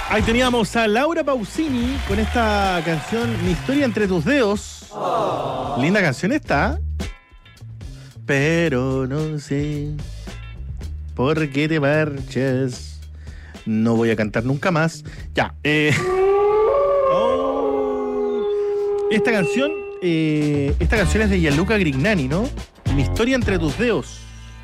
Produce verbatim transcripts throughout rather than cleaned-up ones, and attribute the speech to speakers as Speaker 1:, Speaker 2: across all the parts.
Speaker 1: Ahí teníamos a Laura Pausini con esta canción Mi historia entre tus dedos. Oh. Linda canción esta. Pero no sé por qué te marchas. No voy a cantar nunca más. Ya. Eh. Oh. Esta canción, eh, esta canción es de Gianluca Grignani, ¿no? Mi historia entre tus dedos.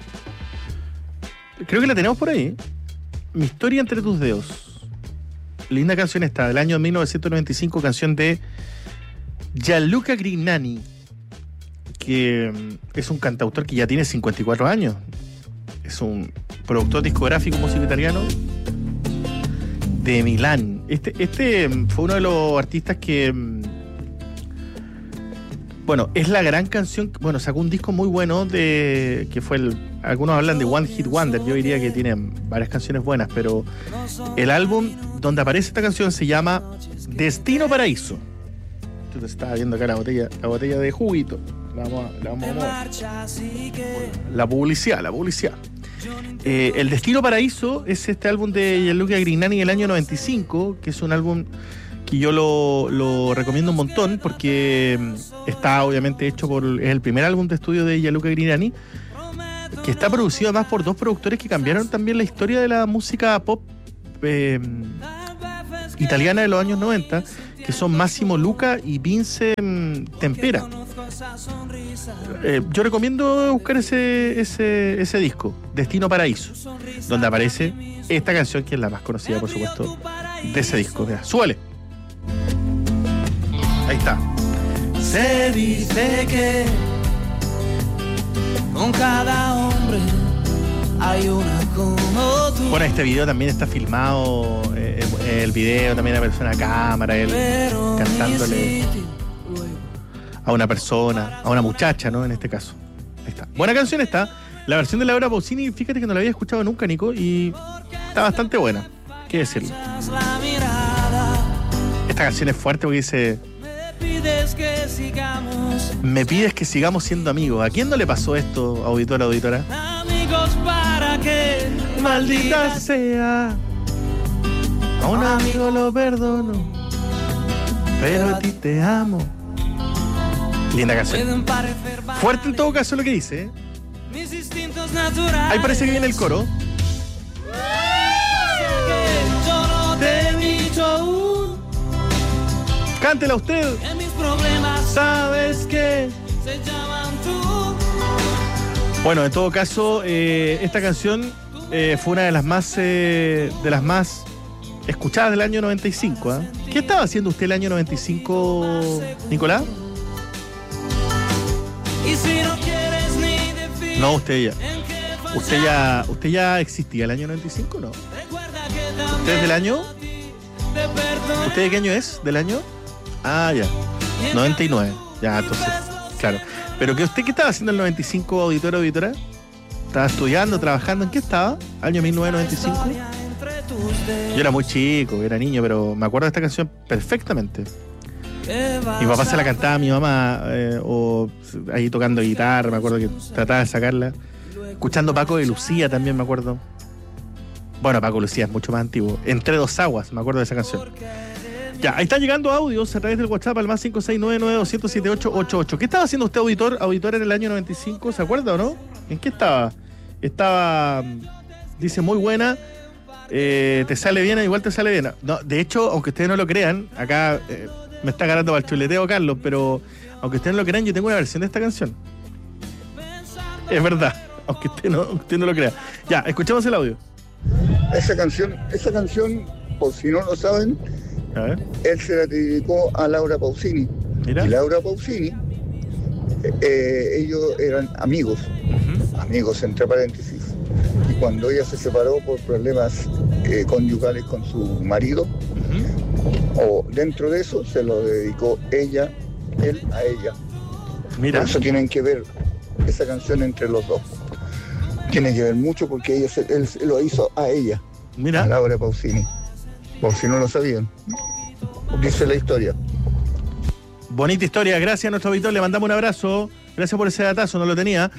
Speaker 1: Creo que la tenemos por ahí. Mi historia entre tus dedos. Linda canción esta, del año mil novecientos noventa y cinco, canción de Gianluca Grignani, que es un cantautor que ya tiene cincuenta y cuatro años. Es un productor discográfico, músico italiano de Milán. Este, este fue uno de los artistas que, bueno, es la gran canción. Bueno, sacó un disco muy bueno de que fue el, algunos hablan de One Hit Wonder. Yo diría que tiene varias canciones buenas, pero el álbum donde aparece esta canción se llama Destino Paraíso. Yo te estaba viendo acá la botella, la botella de juguito. La vamos a, la vamos a mover. La publicidad, la publicidad. Eh, el Destino Paraíso es este álbum de Gianluca Grignani del año noventa y cinco, que es un álbum que yo lo, lo recomiendo un montón porque está obviamente hecho por... Es el primer álbum de estudio de Gianluca Grignani, que está producido además por dos productores que cambiaron también la historia de la música pop eh, italiana de los años noventa, que son Massimo Luca y Vince Tempera. Eh, yo recomiendo buscar ese, ese, ese disco, Destino Paraíso, donde aparece esta canción, que es la más conocida, por supuesto, de ese disco. Mira, súbale. Ahí está.
Speaker 2: Se dice que con cada hombre hay una como tú.
Speaker 1: Bueno, este video también está filmado, eh, el video también aparece una cámara, él pero cantándole a una persona, a una muchacha, ¿no? En este caso. Ahí está. Buena canción esta. La versión de Laura Pausini, fíjate que no la había escuchado nunca, Nico, y está bastante buena. ¿Qué decirle? Esta canción es fuerte porque dice: Me pides que sigamos. Me pides que sigamos siendo amigos. ¿A quién no le pasó esto, auditora, auditora?
Speaker 2: Amigos para que
Speaker 1: maldita sea. A un amigo lo perdono, pero a ti te amo. Linda canción. Fuerte en todo caso lo que dice, ¿eh?
Speaker 2: Mis instintos naturales.
Speaker 1: Ahí parece que viene el coro.
Speaker 2: Yo no te he dicho aún.
Speaker 1: Cántela usted.
Speaker 2: En mis problemas
Speaker 1: sabes que
Speaker 2: se llaman tú.
Speaker 1: Bueno, en todo caso, eh, esta canción eh, fue una de las más eh, de las más escuchadas del año noventa y cinco. ¿eh? ¿Qué estaba haciendo usted el año noventa y cinco, Nicolás?
Speaker 2: Y si no quieres ni decir.
Speaker 1: No, usted ya. Usted ya, usted ya existía el año noventa y cinco, ¿no? ¿Usted es del año? ¿Usted de qué año es? ¿Del año? Ah, ya. noventa y nueve. Ya, entonces, claro. ¿Pero que usted qué estaba haciendo en el noventa y cinco, auditora, auditora? ¿Estaba estudiando, trabajando? ¿En qué estaba? ¿Año mil novecientos noventa y cinco? Yo era muy chico, era niño, pero me acuerdo de esta canción perfectamente. Mi papá se la cantaba a mi mamá, eh, o ahí tocando guitarra, me acuerdo que trataba de sacarla. Escuchando Paco de Lucía también me acuerdo. Bueno, Paco de Lucía es mucho más antiguo. Entre dos aguas, me acuerdo de esa canción. Ya, ahí están llegando audios a través del WhatsApp al más cinco seis nueve nueve dos cero siete siete ocho ocho ocho. ¿Qué estaba haciendo usted, auditor, auditor en el año noventa y cinco? ¿Se acuerda o no? ¿En qué estaba? Estaba, dice, muy buena. Eh, te sale bien, igual te sale bien. No, de hecho, aunque ustedes no lo crean, acá eh, me está agarrando para el chuleteo Carlos, pero aunque ustedes no lo crean, yo tengo una versión de esta canción. Es verdad, aunque usted no, usted no lo crea. Ya, escuchemos el audio.
Speaker 3: Esa canción, esa canción, por si no lo saben,
Speaker 1: a ver.
Speaker 3: Él se la dedicó a Laura Pausini.
Speaker 1: Mira.
Speaker 3: Y Laura Pausini, eh, ellos eran amigos, uh-huh. amigos entre paréntesis. Y cuando ella se separó por problemas eh, conyugales con su marido, uh-huh. o dentro de eso, se lo dedicó ella, él a ella.
Speaker 1: Mira.
Speaker 3: Por eso tienen que ver esa canción entre los dos. Tiene que ver mucho porque ella se, él lo hizo a ella.
Speaker 1: Mira.
Speaker 3: A Laura Pausini. Por si no lo sabían. Dice la historia.
Speaker 1: Bonita historia. Gracias a nuestro auditor. Le mandamos un abrazo. Gracias por ese datazo. No lo tenía.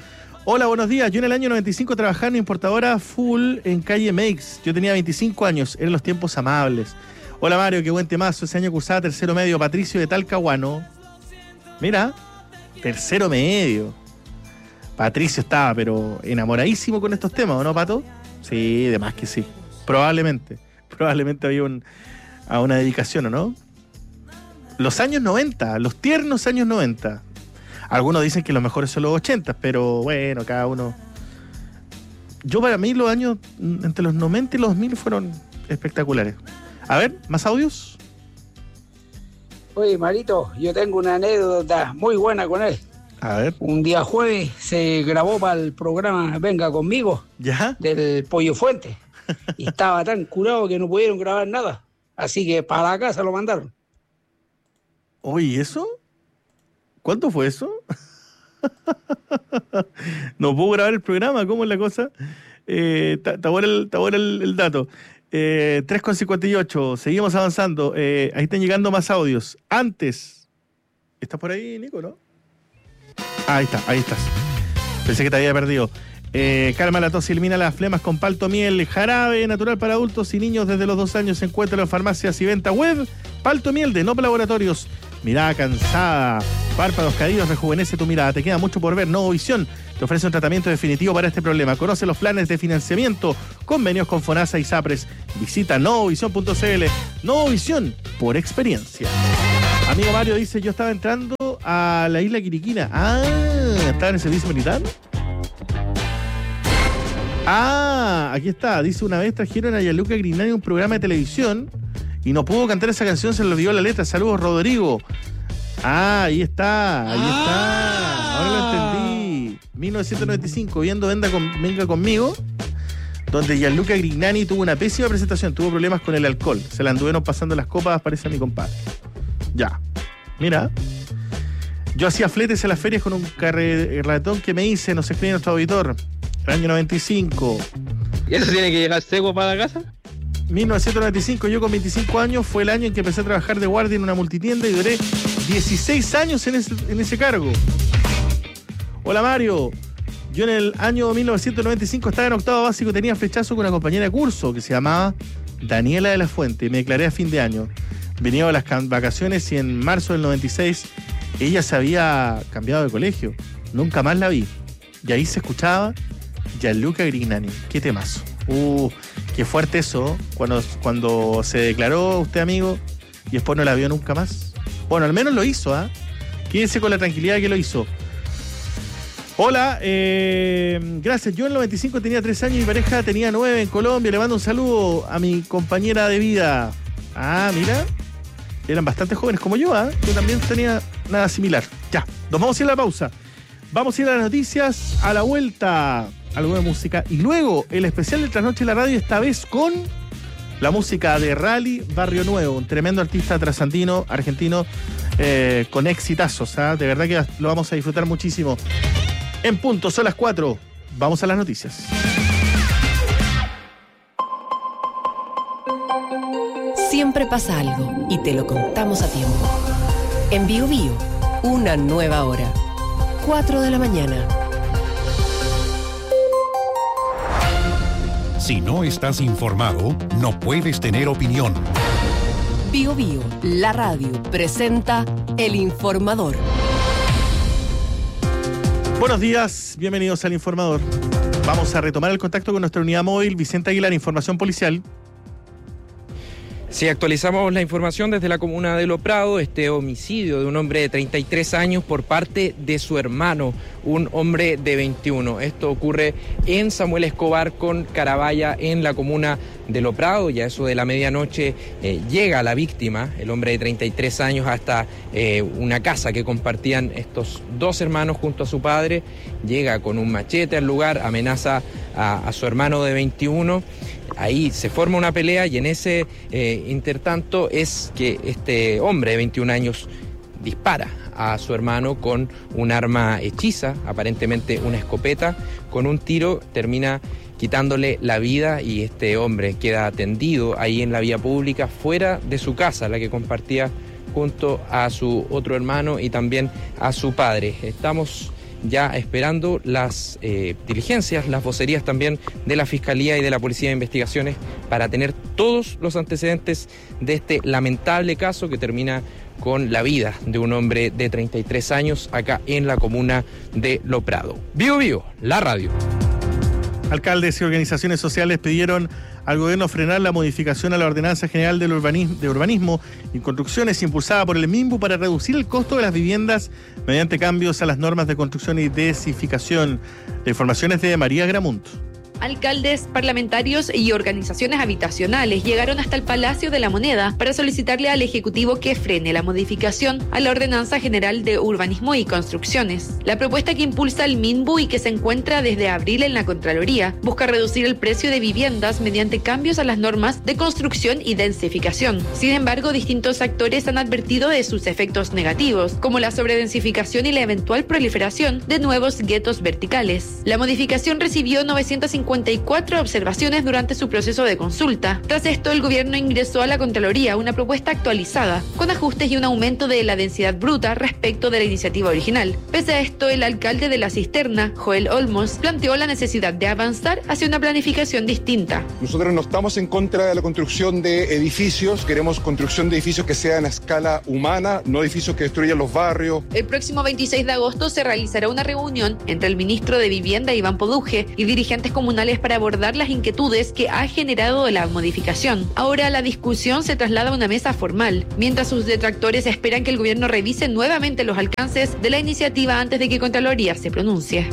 Speaker 1: Hola, buenos días. Yo en el año noventa y cinco trabajaba en una importadora full en calle Meix. Yo tenía veinticinco años, eran los tiempos amables. Hola Mario, qué buen temazo. Ese año cursaba tercero medio, Patricio de Talcahuano. Mira, tercero medio. Patricio estaba, pero enamoradísimo con estos temas, ¿o no, Pato? Sí, de más que sí. Probablemente. Probablemente había un, a una dedicación, ¿o no? Los años noventa, los tiernos años noventa. Algunos dicen que los mejores son los ochenta, pero bueno, cada uno... Yo para mí los años entre los noventa y los dos mil fueron espectaculares. A ver, ¿más audios?
Speaker 4: Oye, Marito, yo tengo una anécdota muy buena con él.
Speaker 1: A ver.
Speaker 4: Un día jueves se grabó para el programa Venga Conmigo,
Speaker 1: ¿ya?
Speaker 4: Del Pollo Fuente. Y estaba tan curado que no pudieron grabar nada. Así que para la casa lo mandaron.
Speaker 1: Oye, ¿eso? ¿Cuánto fue eso? No puedo grabar el programa, ¿cómo es la cosa? Eh, está bueno el, el, el dato. Eh, tres con cincuenta y ocho, seguimos avanzando. Eh, ahí están llegando más audios. Antes, ¿estás por ahí, Nico, no? Ah, ahí está, ahí estás. Pensé que te había perdido. Eh, calma la tos y elimina las flemas con palto miel. Jarabe natural para adultos y niños desde los dos años. Se encuentra en farmacias y venta web. Palto miel de Nop Laboratorios. Mirada cansada, párpados caídos, rejuvenece tu mirada. Te queda mucho por ver. Novovisión te ofrece un tratamiento definitivo para este problema. Conoce los planes de financiamiento, convenios con FONASA y SAPRES. Visita novovisión punto c l. Novovisión, por experiencia. Amigo Mario dice, yo estaba entrando a la isla Quiriquina. Ah, ¿estaba en el servicio militar? Ah, aquí está. Dice, una vez trajeron a Gianluca Grignani un programa de televisión y no pudo cantar esa canción, se le olvidó la letra. Saludos, Rodrigo. Ah, ahí está, ahí está. Ahora lo entendí. mil novecientos noventa y cinco, viendo Venga, con, Venga Conmigo, donde Gianluca Grignani tuvo una pésima presentación, tuvo problemas con el alcohol. Se la anduvieron pasando las copas, parece a mi compadre. Ya, mira. Yo hacía fletes en las ferias con un carretón que me hice, no se cree nuestro auditor, el año noventa y cinco.
Speaker 5: ¿Y eso tiene que llegar seco para la casa?
Speaker 1: mil novecientos noventa y cinco, yo con veinticinco años, fue el año en que empecé a trabajar de guardia en una multitienda y duré dieciséis años en ese, en ese cargo. Hola Mario, yo en el año mil novecientos noventa y cinco estaba en octavo básico, tenía flechazo con una compañera de curso que se llamaba Daniela de la Fuente, y me declaré a fin de año. Venía a las vacaciones y en marzo del noventa y seis ella se había cambiado de colegio, nunca más la vi. Y ahí se escuchaba Gianluca Grignani, qué temazo. Uh, qué fuerte eso, cuando, cuando se declaró usted amigo y después no la vio nunca más. Bueno, al menos lo hizo, ¿ah? ¿eh? Quédese con la tranquilidad de que lo hizo. Hola, eh, gracias. Yo en el noventa y cinco tenía tres años y mi pareja tenía nueve en Colombia. Le mando un saludo a mi compañera de vida. Ah, mira, eran bastante jóvenes como yo, ¿ah? ¿eh? Yo también tenía nada similar. Ya, nos vamos a ir a la pausa. Vamos a ir a las noticias, a la vuelta, algo de música. Y luego el especial de Trasnoche en la Radio, esta vez con la música de Rally Barrio Nuevo, un tremendo artista trasandino, argentino, eh, con exitazos. ¿eh? De verdad que lo vamos a disfrutar muchísimo. En punto, son las cuatro. Vamos a las noticias.
Speaker 6: Siempre pasa algo y te lo contamos a tiempo. En Bio Bio, una nueva hora. cuatro de la mañana.
Speaker 7: Si no estás informado, no puedes tener opinión.
Speaker 6: Bio Bio, la radio, presenta El Informador.
Speaker 1: Buenos días, bienvenidos al Informador. Vamos a retomar el contacto con nuestra unidad móvil, Vicente Aguilar, información policial.
Speaker 5: Sí, actualizamos la información desde la comuna de Lo Prado, este homicidio de un hombre de treinta y tres años por parte de su hermano, un hombre de veintiuno. Esto ocurre en Samuel Escobar con Carabaya, en la comuna de Lo Prado. Ya eso de la medianoche eh, llega la víctima, el hombre de treinta y tres años, hasta eh, una casa que compartían estos dos hermanos junto a su padre. Llega con un machete al lugar, amenaza a, a su hermano de veintiuno. Ahí se forma una pelea y en ese eh, intertanto es que este hombre de veintiún años dispara a su hermano con un arma hechiza, aparentemente una escopeta. Con un tiro termina quitándole la vida y este hombre queda tendido ahí en la vía pública, fuera de su casa, la que compartía junto a su otro hermano y también a su padre. Estamos ya esperando las eh, diligencias, las vocerías también de la Fiscalía y de la Policía de Investigaciones para tener todos los antecedentes de este lamentable caso que termina con la vida de un hombre de treinta y tres años acá en la comuna de Lo Prado. Vivo Vivo, la radio.
Speaker 1: Alcaldes y organizaciones sociales pidieron al gobierno frenar la modificación a la Ordenanza General del Urbanismo, de Urbanismo y Construcciones impulsada por el MIMBU para reducir el costo de las viviendas mediante cambios a las normas de construcción y densificación. La información es de María Gramunt.
Speaker 8: Alcaldes, parlamentarios y organizaciones habitacionales llegaron hasta el Palacio de la Moneda para solicitarle al Ejecutivo que frene la modificación a la Ordenanza General de Urbanismo y Construcciones. La propuesta que impulsa el MIMBU y que se encuentra desde abril en la Contraloría busca reducir el precio de viviendas mediante cambios a las normas de construcción y densificación. Sin embargo, distintos actores han advertido de sus efectos negativos, como la sobredensificación y la eventual proliferación de nuevos guetos verticales. La modificación recibió novecientas cincuenta y cuatro observaciones durante su proceso de consulta. Tras esto, el gobierno ingresó a la Contraloría una propuesta actualizada, con ajustes y un aumento de la densidad bruta respecto de la iniciativa original. Pese a esto, el alcalde de La Cisterna, Joel Olmos, planteó la necesidad de avanzar hacia una planificación distinta.
Speaker 9: Nosotros no estamos en contra de la construcción de edificios, queremos construcción de edificios que sean a escala humana, no edificios que destruyan los barrios.
Speaker 8: El próximo veintiséis de agosto se realizará una reunión entre el ministro de Vivienda, Iván Poduje, y dirigentes comunales para abordar las inquietudes que ha generado la modificación. Ahora la discusión se traslada a una mesa formal, mientras sus detractores esperan que el gobierno revise nuevamente los alcances de la iniciativa antes de que Contraloría se pronuncie.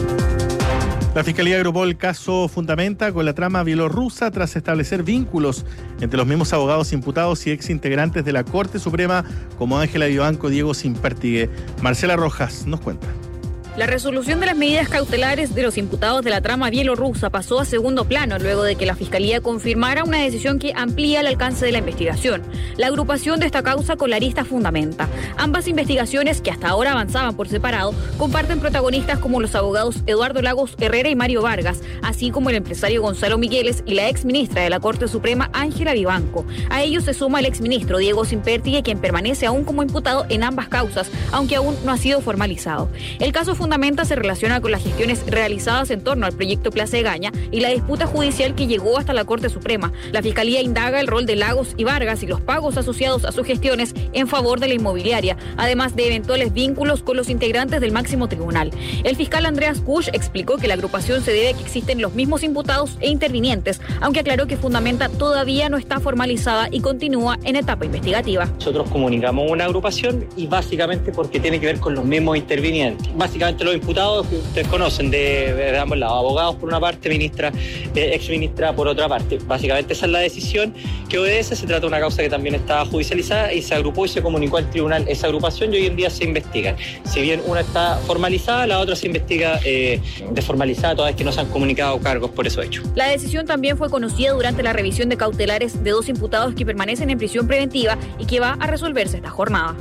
Speaker 1: La Fiscalía agrupó el caso Fundamenta con la trama bielorrusa tras establecer vínculos entre los mismos abogados imputados y exintegrantes de la Corte Suprema como Ángela Vivanco, Diego Simpértigue. Marcela Rojas nos cuenta.
Speaker 10: La resolución de las medidas cautelares de los imputados de la trama bielorrusa pasó a segundo plano luego de que la Fiscalía confirmara una decisión que amplía el alcance de la investigación. La agrupación de esta causa con la arista Fundamenta. Ambas investigaciones, que hasta ahora avanzaban por separado, comparten protagonistas como los abogados Eduardo Lagos Herrera y Mario Vargas, así como el empresario Gonzalo Migueles y la exministra de la Corte Suprema, Ángela Vivanco. A ellos se suma el exministro Diego Simpértigue, quien permanece aún como imputado en ambas causas, aunque aún no ha sido formalizado. El caso Fundamenta se relaciona con las gestiones realizadas en torno al proyecto Plaza Egaña y la disputa judicial que llegó hasta la Corte Suprema. La Fiscalía indaga el rol de Lagos y Vargas y los pagos asociados a sus gestiones en favor de la inmobiliaria, además de eventuales vínculos con los integrantes del máximo tribunal. El fiscal Andreas Kusch explicó que la agrupación se debe a que existen los mismos imputados e intervinientes, aunque aclaró que Fundamenta todavía no está formalizada y continúa en etapa investigativa.
Speaker 11: Nosotros comunicamos una agrupación y básicamente porque tiene que ver con los mismos intervinientes. Básicamente los imputados que ustedes conocen de, de ambos lados, abogados por una parte, ministra, eh, exministra por otra parte. Básicamente esa es la decisión que obedece. Se trata de una causa que también está judicializada y se agrupó y se comunicó al tribunal esa agrupación y hoy en día se investiga. Si bien una está formalizada, la otra se investiga eh, desformalizada, toda vez que no se han comunicado cargos por eso hecho.
Speaker 10: La decisión también fue conocida durante la revisión de cautelares de dos imputados que permanecen en prisión preventiva y que va a resolverse esta jornada.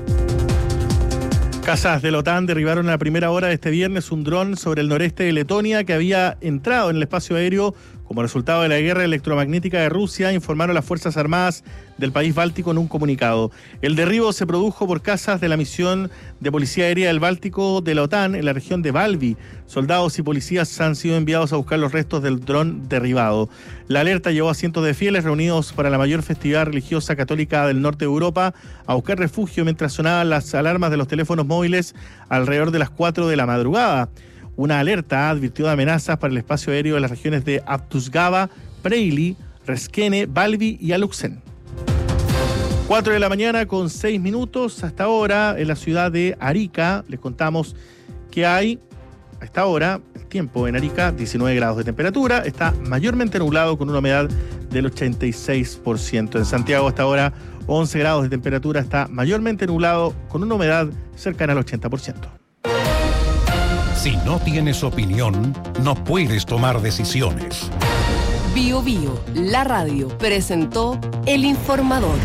Speaker 1: Casas de la OTAN derribaron a la primera hora de este viernes un dron sobre el noreste de Letonia que había entrado en el espacio aéreo como resultado de la guerra electromagnética de Rusia, informaron las Fuerzas Armadas del país báltico en un comunicado. El derribo se produjo por casas de la misión de Policía Aérea del Báltico de la OTAN en la región de Valby. Soldados y policías han sido enviados a buscar los restos del dron derribado. La alerta llevó a cientos de fieles reunidos para la mayor festividad religiosa católica del norte de Europa a buscar refugio mientras sonaban las alarmas de los teléfonos móviles alrededor de las cuatro de la madrugada. Una alerta advirtió de amenazas para el espacio aéreo de las regiones de Abtusgava, Preili, Reskene, Valby y Aluksen. cuatro de la mañana con seis minutos. Hasta ahora en la ciudad de Arica les contamos que hay, a esta hora, el tiempo en Arica, diecinueve grados de temperatura. Está mayormente nublado con una humedad del ochenta y seis por ciento. En Santiago, hasta ahora, once grados de temperatura. Está mayormente nublado con una humedad cercana al ochenta por ciento.
Speaker 7: Si no tienes opinión, no puedes tomar decisiones.
Speaker 6: Bio Bio, la radio, presentó El Informador.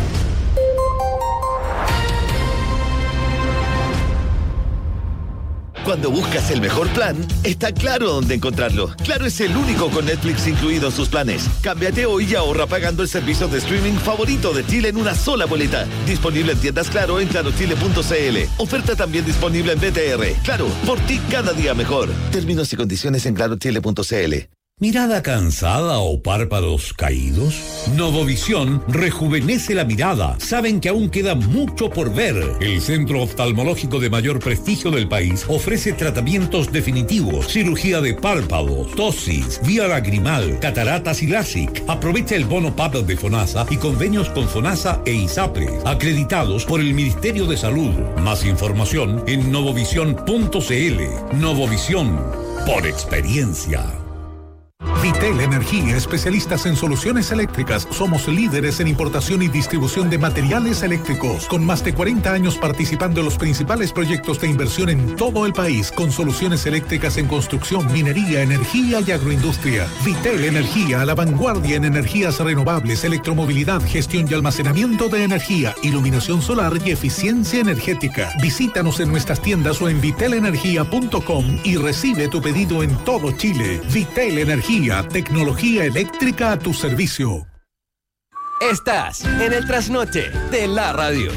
Speaker 12: Cuando buscas el mejor plan, está claro dónde encontrarlo. Claro es el único con Netflix incluido en sus planes. Cámbiate hoy y ahorra pagando el servicio de streaming favorito de Chile en una sola boleta. Disponible en tiendas Claro en claro chile punto c l. Oferta también disponible en B T R. Claro, por ti cada día mejor. Términos y condiciones en claro chile punto c l.
Speaker 13: ¿Mirada cansada o párpados caídos? Novovisión rejuvenece la mirada. Saben que aún queda mucho por ver. El centro oftalmológico de mayor prestigio del país ofrece tratamientos definitivos, cirugía de párpados, tosis, vía lagrimal, cataratas y LASIK. Aprovecha el bono P A P de FONASA y convenios con FONASA e ISAPRE, acreditados por el Ministerio de Salud. Más información en novovisión punto c l. Novovisión, por experiencia.
Speaker 14: Vitel Energía, especialistas en soluciones eléctricas. Somos líderes en importación y distribución de materiales eléctricos, con más de cuarenta años participando en los principales proyectos de inversión en todo el país, con soluciones eléctricas en construcción, minería, energía y agroindustria. Vitel Energía, a la vanguardia en energías renovables, electromovilidad, gestión y almacenamiento de energía, iluminación solar y eficiencia energética. Visítanos en nuestras tiendas o en vitel energía punto com y recibe tu pedido en todo Chile. Vitel Energía, tecnología eléctrica a tu servicio.
Speaker 15: Estás en el trasnoche de la radio.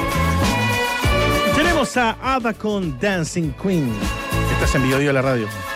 Speaker 1: Tenemos a Ava con Dancing Queen. Estás en Bio Bio de la radio.